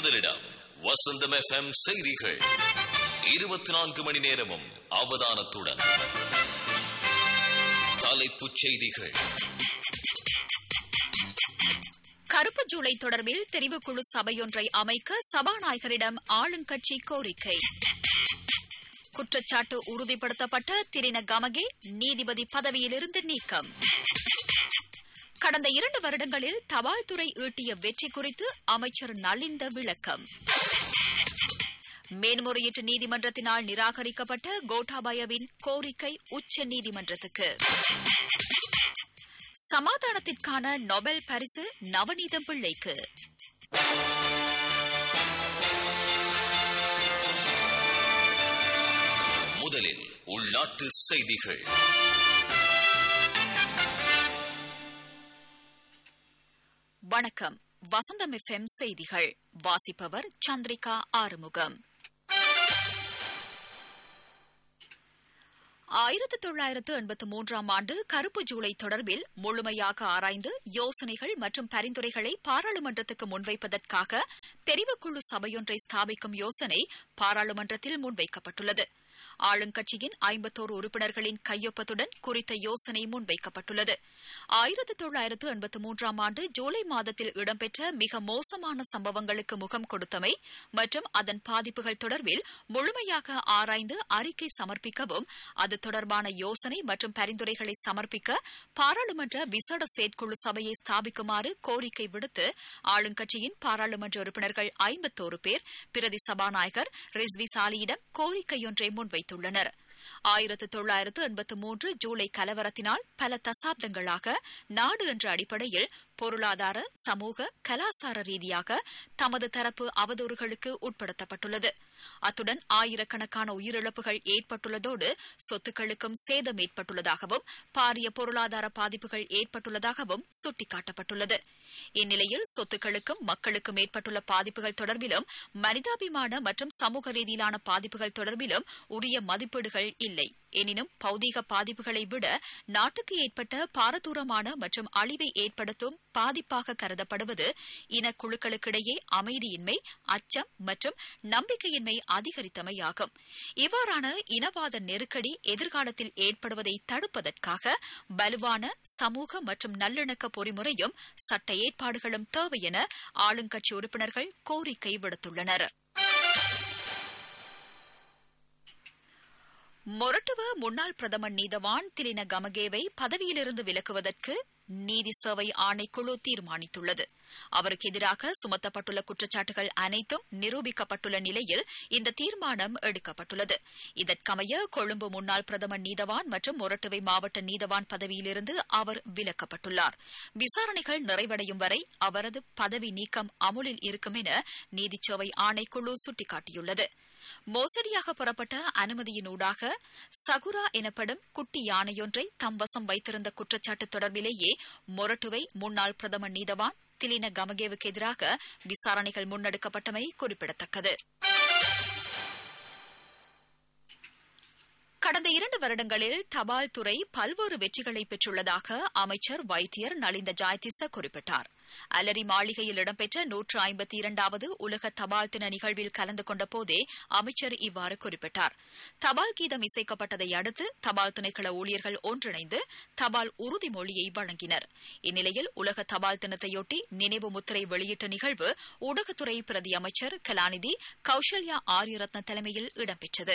முதலிடம் வசந்தம் FM செய்திகள் 24 மணி நேரமும் அவதானத்துடன். தலைப்புச் செய்திகள். கருப்பு ஜூலை தொடர்பில் தெரிவுக்குழு சபையொன்றை அமைக்க சபாநாயகரிடம் ஆளுங்கட்சி கோரிக்கை. குற்றச்சாட்டு உறுதிப்படுத்தப்பட்ட திரின கமகே நீதிபதி பதவியிலிருந்து நீக்கம். கடந்த 2 வருடங்களில் தபால் துறை ஈட்டிய வெற்றி குறித்து அமைச்சர் நலிந்த விளக்கம். மேன்முறையீட்டு நீதிமன்றத்தினால் நிராகரிக்கப்பட்ட கோட்டாபயவின் கோரிக்கை உச்ச நீதிமன்றத்துக்கு. சமாதானத்திற்கான நோபல் பரிசு நவநீதம் பிள்ளைக்கு. முதலில் உள்நாட்டு செய்திகள். வணக்கம். வசந்தம் FM செய்திகள் வாசிப்பவர் சந்திரிகா ஆறுமுகம். 1983 ஆண்டு கருப்பு ஜூலை தொடர்பில் முழுமையாக ஆராய்ந்து யோசனைகள் மற்றும் பரிந்துரைகளை பாராளுமன்றத்துக்கு முன்வைப்பதற்காக தெரிவுக்குழு சபையொன்றை ஸ்தாபிக்கும் யோசனை பாராளுமன்றத்தில் முன்வைக்கப்பட்டுள்ளது. ஆளுங்கட்சியின் 51 உறுப்பினர்களின் கையொப்பத்துடன் குறித்த யோசனை முன்வைக்கப்பட்டுள்ளது. 1983 ஆண்டு ஜூலை மாதத்தில் இடம்பெற்ற மிக மோசமான சம்பவங்களுக்கு முகம் கொடுத்தமை மற்றும் அதன் பாதிப்புகள் தொடர்பில் முழுமையாக ஆராய்ந்து அறிக்கை சமர்ப்பிக்கவும் அது தொடர்பான யோசனை மற்றும் பரிந்துரைகளை சமர்ப்பிக்க பாராளுமன்ற விசேட செயற்குழு சபையை ஸ்தாபிக்குமாறு கோரிக்கை விடுத்து ஆளுங்கட்சியின் பாராளுமன்ற உறுப்பினர்கள் 51 பேர் பிரதி சபாநாயகர் ரிஸ்வி சாலியிடம் கோரிக்கையொன்றை முன்வைத்துள்ளனர். 1983 ஜூலை கலவரத்தினால் பல தசாப்தங்களாக நாடு என்ற அடிப்படையில் பொருளாதார, சமூக, கலாசார ரீதியாக தமது தரப்பு அவதூறுகளுக்கு உட்படுத்தப்பட்டுள்ளது. அத்துடன் ஆயிரக்கணக்கான உயிரிழப்புகள் ஏற்பட்டுள்ளதோடு சொத்துக்களுக்கும் சேதம் ஏற்பட்டுள்ளதாகவும் பாரிய பொருளாதார பாதிப்புகள் ஏற்பட்டுள்ளதாகவும் சுட்டிக்காட்டப்பட்டுள்ளது. இந்நிலையில் சொத்துக்களுக்கும் மக்களுக்கும் ஏற்பட்டுள்ள பாதிப்புகள் தொடர்பிலும் மனிதாபிமான மற்றும் சமூக ரீதியிலான பாதிப்புகள் தொடர்பிலும் உரிய மதிப்பீடுகள் இல்லை. எனினும் பௌதீக பாதிப்புகளை விட நாட்டுக்கு ஏற்பட்ட பாரதூரமான மற்றும் அழிவை ஏற்படுத்தும் பாதிப்பாக கருதப்படுவது இனக்குழுக்களுக்கிடையே அமைதியின்மை, அச்சம் மற்றும் நம்பிக்கையின்மை அதிகரித்தமையாகும். இவ்வாறான இனவாத நெருக்கடி எதிர்காலத்தில் ஏற்படுவதை தடுப்பதற்காக வலுவான சமூக மற்றும் நல்லிணக்க பொறிமுறையும் சட்ட ஏற்பாடுகளும் தேவை என ஆளுங்கட்சி உறுப்பினர்கள் கோரிக்கை விடுத்துள்ளனர். மொரட்டுவ முன்னாள் பிரதமர் நீதவான் திலின கமகேவை பதவியிலிருந்து விலக்குவதற்கு நீதி சேவை ஆணைக்குழு தீர்மானித்துள்ளது. அவருக்கு எதிராக சுமத்தப்பட்டுள்ள குற்றச்சாட்டுகள் அனைத்தும் நிரூபிக்கப்பட்டுள்ள நிலையில் இந்த தீர்மானம் எடுக்கப்பட்டுள்ளது. இதற்கமைய கொழும்பு முன்னாள் பிரதமர் நீதவான் மற்றும் மொரட்டுவை மாவட்ட நீதவான் பதவியிலிருந்து அவர் விலக்கப்பட்டுள்ளார். விசாரணைகள் நிறைவடையும் வரை அவரது பதவி நீக்கம் அமுலில் இருக்கும் என நீதிச்சேவை ஆணைக்குழு சுட்டிக்காட்டியுள்ளது. மோசடியாக பெறப்பட்ட அனுமதியினூடாக சகுரா எனப்படும் குட்டி யானையொன்றை தம் வசம் வைத்திருந்த குற்றச்சாட்டு தொடர்பிலேயே மொரட்டுவை முன்னாள் பிரதமர் நீதவான் திலின கமகேவுக்கு எதிராக விசாரணைகள் முன்னெடுக்கப்பட்டமை குறிப்பிடத்தக்கது. கடந்த 2 வருடங்களில் தபால் துறை பல்வேறு வெற்றிகளை பெற்றுள்ளதாக அமைச்சர் வைத்தியர் நலிந்த ஜாயதிச குறிப்பிட்டார். அலரி மாளிகையில் இடம்பெற்ற 152வது உலக தபால் தின நிகழ்வில் கலந்து கொண்ட போதே அமைச்சர் இவ்வாறு குறிப்பிட்டார். தபால் கீதம் இசைக்கப்பட்டதை அடுத்து தபால் திணைக்கள ஊழியர்கள் ஒன்றிணைந்து தபால் உறுதிமொழியை வழங்கினர். இந்நிலையில் உலக தபால் தினத்தையொட்டி நினைவு முத்திரை வெளியிட்ட நிகழ்வு ஊடகத்துறை பிரதி அமைச்சர் கலாநிதி கௌசல்யா ஆரியரத்ன தலைமையில் இடம்பெற்றது.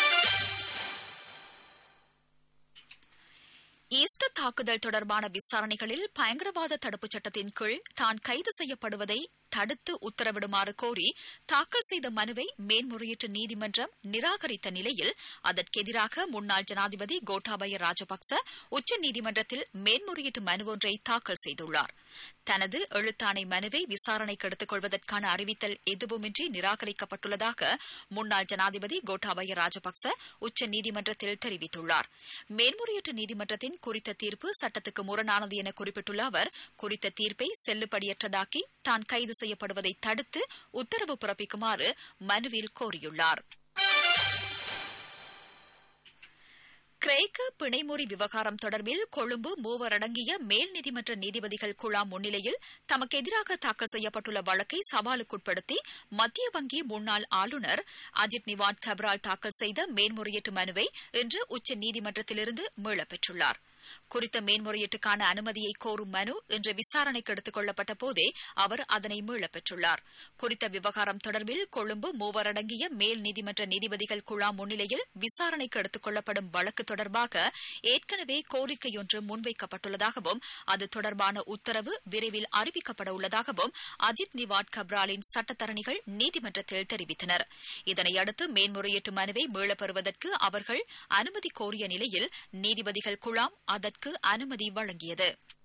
ஈஸ்டர் தாக்குதல் தொடர்பான விசாரணைகளில் பயங்கரவாத தடுப்புச் சட்டத்தின் கீழ் தான் கைது செய்யப்படுவதை தடுத்து உத்தரவிடுமாறு கோரி தாக்கல் செய்த மனுவை மேன்முறையீட்டு நீதிமன்றம் நிராகரித்த நிலையில் அதற்கெதிராக முன்னாள் ஜனாதிபதி கோட்டாபய ராஜபக்ச உச்சநீதிமன்றத்தில் மேன்முறையீட்டு மனு ஒன்றை தாக்கல் செய்துள்ளார். தனது எழுத்தாணை மனுவை விசாரணைக்கு எடுத்துக் கொள்வதற்கான அறிவித்தல் எதுவுமின்றி நிராகரிக்கப்பட்டுள்ளதாக முன்னாள் ஜனாதிபதி கோட்டாபய ராஜபக்ச உச்சநீதிமன்றத்தில் தெரிவித்துள்ளார். மேன்முறையீட்டு நீதிமன்றத்தின் குறித்த தீர்ப்பு சட்டத்துக்கு முரணானது என குறிப்பிட்டுள்ள அவர் குறித்த தீர்ப்பை செல்லுபடியற்றதாக்கி தான் கைது செய்யப்படுவதை தடுத்து உத்தரவு பிறப்பிக்குமாறு மனுவில் கோரியுள்ளார். கிரேக்க பிணைமுறி விவகாரம் தொடர்பில் கொழும்பு மூவரடங்கிய மேல் நீதிமன்ற நீதிபதிகள் குழாம் முன்னிலையில் தமக்கு எதிராக தாக்கல் செய்யப்பட்டுள்ள வழக்கை சவாலுக்குட்படுத்தி மத்திய வங்கி முன்னாள் ஆளுநர் அஜித் நிவாட் கப்ரால் தாக்கல் செய்த மேன்முறையீட்டு மனுவை இன்று உச்ச நீதிமன்றத்திலிருந்து மீளப் பெற்றுள்ளார். குறித்த மேன்முறையீட்டுக்கான அனுமதியை கோரும் மனு இன்று விசாரணைக்கு எடுத்துக் கொள்ளப்பட்ட போதே அவர் அதனை மீளப் பெற்றுள்ளார். குறித்த விவகாரம் தொடர்பில் கொழும்பு மூவரடங்கிய மேல் நீதிமன்ற நீதிபதிகள் குழாம் முன்னிலையில் விசாரணைக்கு எடுத்துக் கொள்ளப்படும் வழக்கு தொடர்பாக ஏற்கனவே கோரிக்கையொன்று முன்வைக்கப்பட்டுள்ளதாகவும் அது தொடர்பான உத்தரவு விரைவில் அறிவிக்கப்பட உள்ளதாகவும் அஜித் நிவாட் கப்ராலின் சட்டத்தரணிகள் நீதிமன்றத்தில் தெரிவித்தனர். இதனையடுத்து மேன்முறையீட்டு மனுவை மீளப் பெறுவதற்கு அவர்கள் அனுமதி கோரிய நிலையில் நீதிபதிகள் குழாம் அதற்கு அனுமதி வழங்கியது.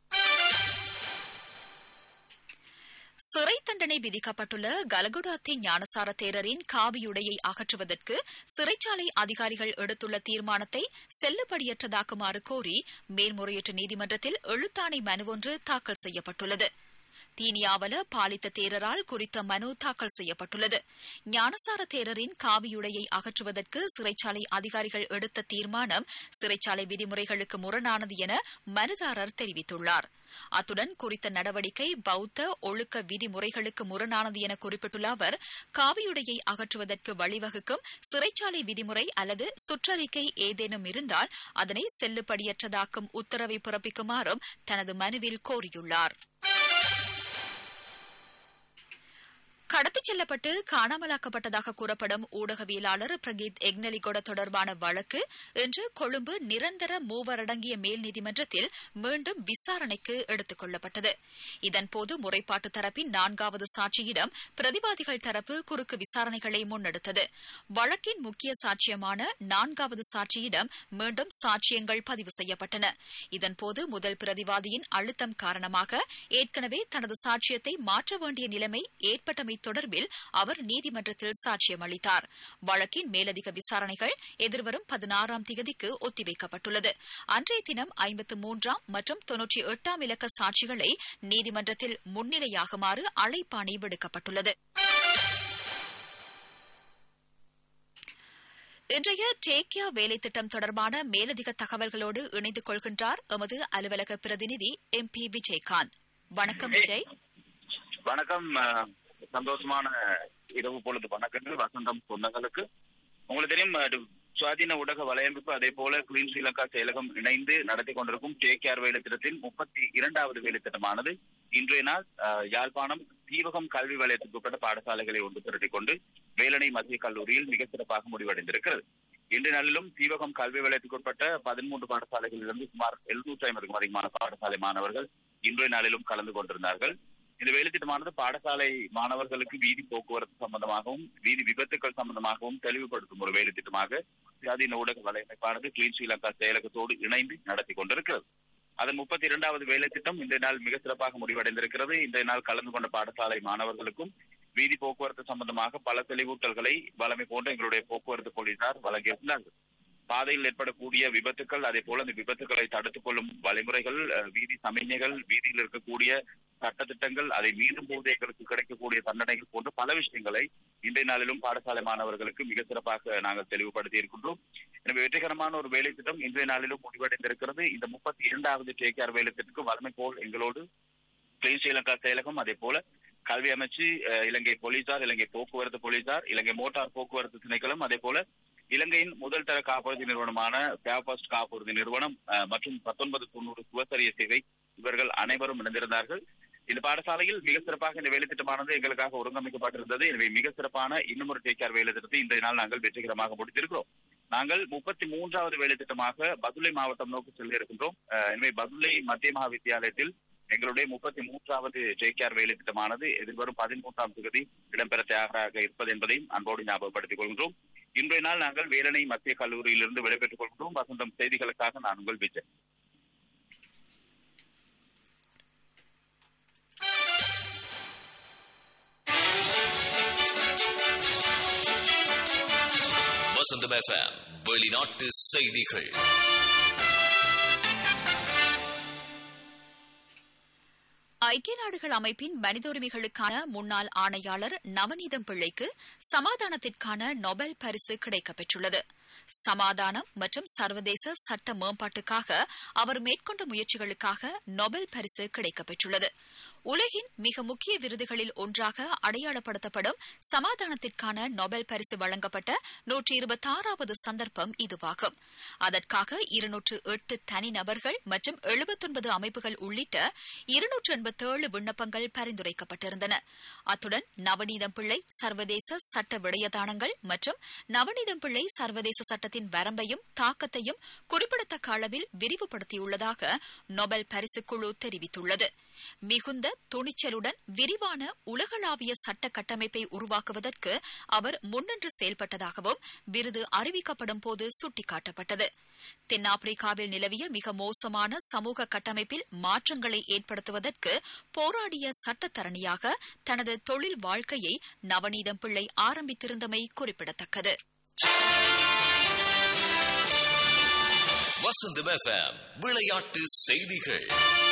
சிறை தண்டனை விதிக்கப்பட்டுள்ள கலகுடாத்தே ஞானசார தேரரின் காவியுடையை அகற்றுவதற்கு சிறைச்சாலை அதிகாரிகள் எடுத்துள்ள தீர்மானத்தை செல்லுபடியற்றதாக்குமாறு கோரி மேல்முறையீட்டு நீதிமன்றத்தில் எழுத்தாணை மனு ஒன்று தாக்கல் செய்யப்பட்டுள்ளது. தீனியாவல பாலித்த தேரரால் குறித்த மனு தாக்கல் செய்யப்பட்டுள்ளது. ஞானசார தேரரின் காவியுடையை அகற்றுவதற்கு சிறைச்சாலை அதிகாரிகள் எடுத்த தீர்மானம் சிறைச்சாலை விதிமுறைகளுக்கு முரணானது என மனுதாரர் தெரிவித்துள்ளார். அத்துடன் குறித்த நடவடிக்கை பௌத்த ஒழுக்க விதிமுறைகளுக்கு முரணானது என குறிப்பிட்டுள்ள அவர் காவியுடையை அகற்றுவதற்கு வழிவகுக்கும் சிறைச்சாலை விதிமுறை அல்லது சுற்றறிக்கை ஏதேனும் இருந்தால் அதனை செல்லுபடியற்றதாக்கும் உத்தரவை பிறப்பிக்குமாறும் தனது மனுவில் கோரியுள்ளார். கடத்திச் செல்லப்பட்டு காணாமலாக்கப்பட்டதாக கூறப்படும் ஊடகவியலாளர் பிரகீத் எக்னலிகொட தொடர்பான வழக்கு இன்று கொழும்பு நிரந்தர மூவரடங்கிய மேல் நீதிமன்றத்தில் மீண்டும் விசாரணைக்கு எடுத்துக் கொள்ளப்பட்டது. இதன்போது முறைப்பாட்டு தரப்பின் 4வது சாட்சியிடம் பிரதிவாதிகள் தரப்பு குறுக்கு விசாரணைகளை முன்னெடுத்தது. வழக்கின் முக்கிய சாட்சியமான 4வது சாட்சியிடம் மீண்டும் சாட்சியங்கள் பதிவு செய்யப்பட்டன. இதன்போது முதல் பிரதிவாதியின் அழுத்தம் காரணமாக ஏற்கனவே தனது சாட்சியத்தை மாற்ற வேண்டிய நிலைமை ஏற்பட்டமை தொடர்பில் அவர் நீதிமன்றத்தில் சாட்சியம் அளித்தார். வழக்கின் மேலதிக விசாரணைகள் எதிர்வரும் 16ஆம் தேதிக்கு ஒத்திவைக்கப்பட்டுள்ளது. அன்றைய தினம் 53ஆம் மற்றும் 98ஆம் இலக்க சாட்சிகளை நீதிமன்றத்தில் முன்னிலையாகுமாறு அழைப்பாணை விடுக்கப்பட்டுள்ளது. இன்றைய டேக்கியா வேலை திட்டம் தொடர்பான மேலதிக தகவல்களோடு இணைந்து கொள்கின்றார் எமது அலுவலக பிரதிநிதி MP விஜயகாந்த். வணக்கம் விஜய். வணக்கம். சந்தோஷமான இரவு பொழுது வணக்கங்கள் வசந்தம் சொந்தங்களுக்கு. உங்களுக்கு தெரியும், சுவாதீன ஊடக வலையமைப்பு அதே போல கிளீன் ஸ்ரீலங்கா செயலகம் இணைந்து நடத்தி கொண்டிருக்கும் டேகேஆர் வேலை திட்டத்தின் 32வது வேலை திட்டமானது இன்றைய நாள் யாழ்ப்பாணம் தீவகம் கல்வி வலயத்துக்கு உட்பட்ட பாடசாலைகளை ஒன்று திரட்டிக் கொண்டு வேலணை மத்திய கல்லூரியில் மிக சிறப்பாக முடிவடைந்திருக்கிறது. இன்றைய நாளிலும் தீவகம் கல்வி வலயத்துக்கு உட்பட்ட 13 பாடசாலைகளிலிருந்து சுமார் 750க்கும் அதிகமான பாடசாலை மாணவர்கள் இன்றைய நாளிலும் கலந்து கொண்டிருந்தார்கள். இந்த வேலைத்திட்டமானது பாடசாலை மாணவர்களுக்கு வீதி போக்குவரத்து சம்பந்தமாகவும் வீதி விபத்துக்கள் சம்பந்தமாகவும் தெளிவுபடுத்தும் ஒரு வேலைத்திட்டமாக சுயாதீன ஊடக வலையமைப்பானது கிளீன் ஸ்ரீலங்கா செயலகத்தோடு இணைந்து நடத்தி கொண்டிருக்கிறது. அதன் 32வது வேலை திட்டம் இன்றைய நாள் மிக சிறப்பாக முடிவடைந்திருக்கிறது. இன்றைய நாள் கலந்து கொண்ட பாடசாலை மாணவர்களுக்கும் வீதி போக்குவரத்து சம்பந்தமாக பல தெளிவூட்டல்களை வழமை போன்ற எங்களுடைய போக்குவரத்து போலீசார் வழங்கியிருந்தார்கள். பாதையில் ஏற்படக்கூடிய விபத்துக்கள் அதே போல அந்த விபத்துக்களை தடுத்துக் கொள்ளும் வழிமுறைகள், வீதி சமிக்ஞைகள், வீதியில் இருக்கக்கூடிய சட்டத்திட்டங்கள், அதை மீண்டும் போது எங்களுக்கு கிடைக்கக்கூடிய தண்டனைகள் போன்ற பல விஷயங்களை இன்றைய நாளிலும் பாடசாலை மாணவர்களுக்கு மிக சிறப்பாக நாங்கள் தெளிவுபடுத்தி இருக்கின்றோம். எனவே வெற்றிகரமான ஒரு வேலை திட்டம் இன்றைய நாளிலும் முடிவடைந்திருக்கிறது. இந்த 32வது டேகேஆர் வேலை திட்டத்துக்கு வறுமை போல் எங்களோடு கிளீன் ஸ்ரீலங்கா செயலகம் அதே போல கல்வி அமைச்சு, இலங்கை போலீசார், இலங்கை போக்குவரத்து போலீசார், இலங்கை மோட்டார் போக்குவரத்து திணைக்களம் அதே போல இலங்கையின் முதல் தர காப்புறுதி நிறுவனமான பேபஸ்ட் காப்புறுதி நிறுவனம் மற்றும் 1990 சுவசரிய சேவை இவர்கள் அனைவரும் இணைந்திருந்தார்கள். இந்த பாடசாலையில் மிக சிறப்பாக இந்த வேலை திட்டமானது எங்களுக்காக ஒருங்கமைக்கப்பட்டிருந்தது. எனவே மிக சிறப்பான இன்னும் ஒரு டேகேஆர் வேலை திட்டத்தை இன்றைய நாள் நாங்கள் வெற்றிகரமாக முடித்திருக்கிறோம். நாங்கள் 33வது வேலை திட்டமாக பதுளை மாவட்டம் நோக்கி செல்ல இருக்கின்றோம். எனவே பதுளை மத்திய மகா வித்தியாலயத்தில் எங்களுடைய 33வது டேகேஆர் வேலை திட்டமானது எதிர்வரும் 13ஆம் தேதி இடம்பெற தயாராக இருப்பது என்பதையும் அன்போடு ஞாபகப்படுத்திக் கொள்கின்றோம். இன்றைய நாள் நாங்கள் வேலணை மத்திய கல்லூரியிலிருந்து விடைபெற்றுக் கொள்கிறோம். வசந்தம் செய்திகளுக்காக நான் உங்கள் விஜய். வசந்தம் FM வெளிநாட்டு செய்திகள். ஐக்கிய நாடுகள் அமைப்பின் மனித உரிமைகளுக்கான முன்னாள் ஆணையாளர் நவநீதம் பிள்ளைக்கு சமாதானத்திற்கான நொபேல் பரிசு கிடைக்கப்பெற்றுள்ளது. சமாதானம் மற்றும் சர்வதேச சட்ட மேம்பாட்டுக்காக அவர் மேற்கொண்ட முயற்சிகளுக்காக நோபல் பரிசு கிடைக்கப்பெற்றுள்ளது. உலகின் மிக முக்கிய விருதுகளில் ஒன்றாக அடையாளப்படுத்தப்படும் சமாதானத்திற்கான நோபல் பரிசு வழங்கப்பட்ட 126வது சந்தர்ப்பம் இதுவாகும். அதற்காக 208 தனிநபர்கள் மற்றும் 79 அமைப்புகள் உள்ளிட்ட 287 விண்ணப்பங்கள் பரிந்துரைக்கப்பட்டிருந்தன. அத்துடன் நவநீதம் பிள்ளை சர்வதேச சட்ட விடயதானங்கள் மற்றும் நவநீதம் பிள்ளை சர்வதேச சட்டத்தின் வரம்பையும் தாக்கத்தையும் குறிப்பிடத்தக்க அளவில் விரிவுபடுத்தியுள்ளதாக நோபல் பரிசு குழு தெரிவித்துள்ளது. மிகுந்த துணிச்சலுடன் விரிவான உலகளாவிய சட்ட கட்டமைப்பை உருவாக்குவதற்கு அவர் முன்னின்று செயல்பட்டதாகவும் விருது அறிவிக்கப்படும் போது சுட்டிக்காட்டப்பட்டது. தென்னாப்பிரிக்காவில் நிலவிய மிக மோசமான சமூக கட்டமைப்பில் மாற்றங்களை ஏற்படுத்துவதற்கு போராடிய சட்டத்தரணியாக தனது தொழில் வாழ்க்கையை நவநீதம் பிள்ளை ஆரம்பித்திருந்தமை குறிப்பிடத்தக்கது. வசந்தம் எஃப்எம் விளையாட்டு செய்திகள்.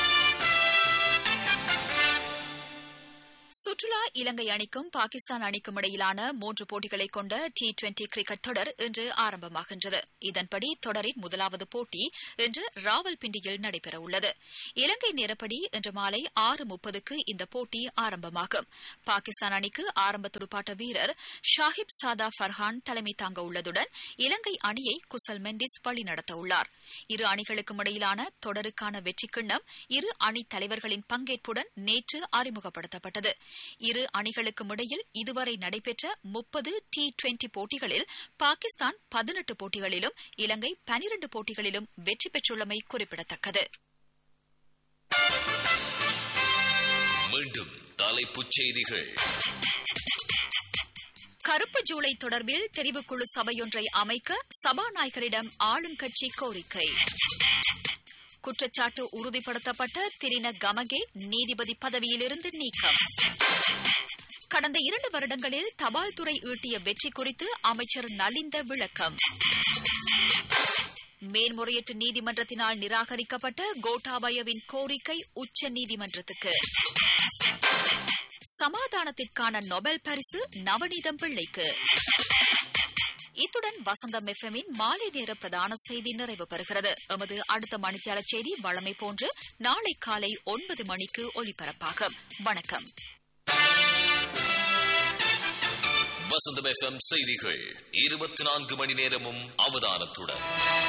சுற்றுலா இலங்கை அணிக்கும் பாகிஸ்தான் அணிக்கும் இடையிலான 3 போட்டிகளை கொண்ட T20 கிரிக்கெட் தொடர் இன்று ஆரம்பமாகின்றது. இதன்படி தொடரின் முதலாவது போட்டி இன்று ராவல்பிண்டியில் நடைபெறவுள்ளது. இலங்கை நேரப்படி இன்று மாலை 6:30க்கு இந்த போட்டி ஆரம்பமாகும். பாகிஸ்தான் அணிக்கு ஆரம்ப துடுப்பாட்ட வீரர் ஷாஹிப் சாதா ஃபர்ஹான் தலைமை தாங்க உள்ளதுடன் இலங்கை அணியை குசல் மெண்டிஸ் வழிநடத்த உள்ளார். இரு அணிகளுக்கும் இடையிலான தொடருக்கான வெற்றி கிண்ணம் இரு அணி தலைவர்களின் பங்கேற்புடன் நேற்று அறிமுகப்படுத்தப்பட்டது. இரு அணிகளுக்கும் இடையில் இதுவரை நடைபெற்ற 30 T20 போட்டிகளில் பாகிஸ்தான் 18 போட்டிகளிலும் இலங்கை 12 போட்டிகளிலும் வெற்றி பெற்றுள்ளமை குறிப்பிடத்தக்கது. மீண்டும் தலைப்புச் செய்திகள். கருப்பு ஜூலை தொடர்பில் தெரிவுக்குழு சபையொன்றை அமைக்க சபாநாயகரிடம் ஆளுங்கட்சி கோரிக்கை. குற்றச்சாட்டு உறுதிப்படுத்தப்பட்ட திரின கமகே நீதிபதி பதவியிலிருந்து நீக்கம். கடந்த 2 வருடங்களில் தபால் துறை ஈட்டிய வெற்றி குறித்து அமைச்சர் நலிந்த விளக்கம். மேல்முறையீட்டு நீதிமன்றத்தினால் நிராகரிக்கப்பட்ட கோட்டாபயவின் கோரிக்கை உச்ச நீதிமன்றத்துக்கு. சமாதானத்திற்கான நோபல் பரிசு நவநீதம் பிள்ளைக்கு. இத்துடன் வசந்தம் எஃப்எம்மின் மாலை நேர பிரதான செய்தி நிறைவு பெறுகிறது. எமது அடுத்த மணித்தியால செய்தி வழமை போன்று நாளை காலை 9 மணிக்கு ஒலிபரப்பாகும். வணக்கம். வசந்தம் எஃப்எம் செய்திகள் 24 மணி நேரமும் அவதானத்துடன்.